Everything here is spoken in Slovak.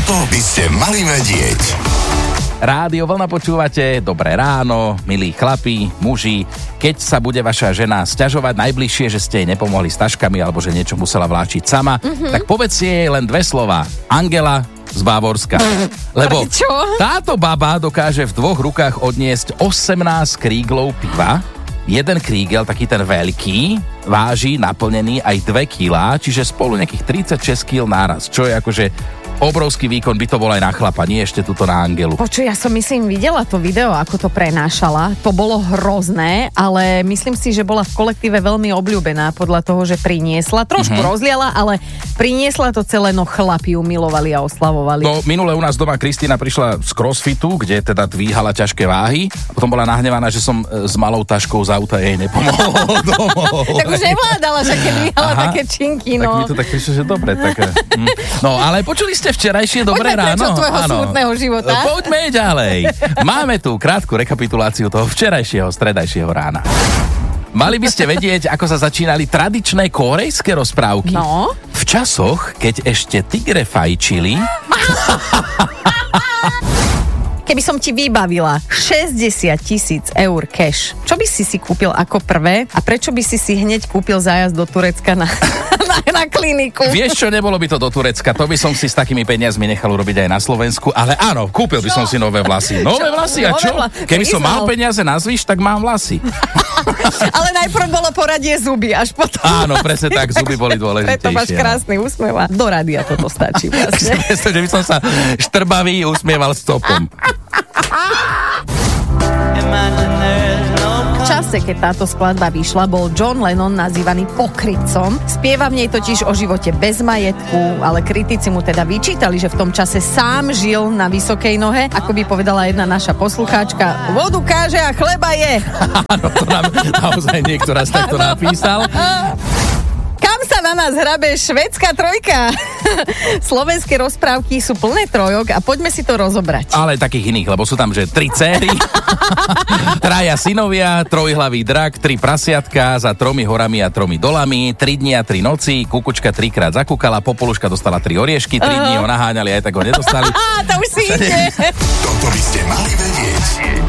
Toto by ste mali vedieť. Rádio Vlna počúvate, dobré ráno, milí chlapi, muži. Keď sa bude vaša žena sťažovať najbližšie, že ste jej nepomohli s taškami alebo že niečo musela vláčiť sama, tak povedzte jej len dve slova. Angela z Bávorska. Lebo Prečo? táto baba dokáže v 2 rukách odniesť 18 kríglov piva. Jeden krígel, taký ten veľký, váži naplnený aj 2 kilá, čiže spolu nejakých 36 kg náraz, čo je akože obrovský výkon, by to bol aj na chlapa, nie ešte tuto na Angelu. Počuj, ja som videla to video, ako to prenášala. To bolo hrozné, ale myslím si, že bola v kolektíve veľmi obľúbená podľa toho, že priniesla. Trošku rozliala, ale priniesla to celé, no chlapi ju milovali a oslavovali. No, minule u nás doma Kristína prišla z crossfitu, kde teda dvíhala ťažké váhy. A potom bola nahnevaná, že som s malou taškou z auta jej nepomohol domov. Tak už nevládala, že keď dvíhala také činky, no. Tak mi to tak prišlo, že dobre. Tak, No, ale počuli ste včerajšie Dobré Poďme ráno? prečo tvojho smutného života. Poďme ďalej. Máme tu krátku rekapituláciu toho včerajšieho, stredajšieho rána. Mali by ste vedieť, ako sa začínali tradičné kórejské rozprávky. No. V časoch, keď ešte tigre fajčili... Keby som ti vybavila 60 000 eur cash, čo by si kúpil ako prvé a prečo by si hneď kúpil zájazd do Turecka na kliniku? Vieš čo, nebolo by to do Turecka, to by som si s takými peniazmi nechal urobiť aj na Slovensku, ale áno, kúpil by som si nové vlasy. Nové vlasy a čo? Keby som mal peniaze na zvyš, tak mám vlasy. Ale najprv bolo poradie zuby, až potom... Áno, presne tak, zuby boli dôležitejšie. Preto máš krásny úsmev a do rádia toto stačí vlastne. Myslím, že by som sa štrbavý usmieval s topom. V čase, keď táto skladba vyšla, bol John Lennon nazývaný pokrytcom. Spieva v nej totiž o živote bez majetku, ale kritici mu teda vyčítali, že v tom čase sám žil na vysokej nohe. Ako by povedala jedna naša poslucháčka, vodu káže a chleba je. Áno, to nám naozaj niekto raz takto napísal. Kam sa na nás hrabe švédska trojka? Slovenské rozprávky sú plné trojok a poďme si to rozobrať. Ale takých iných, lebo sú tam, že 3 céry, 3 synovia, trojhlavý drak, 3 prasiatka za 3 horami a 3 dolami, 3 dni a 3 noci, kukučka 3-krát zakúkala, popoluška dostala 3 oriešky, 3 dní ho naháňali, aj tak ho nedostali. To už si ide. Toto by ste mali vedieť.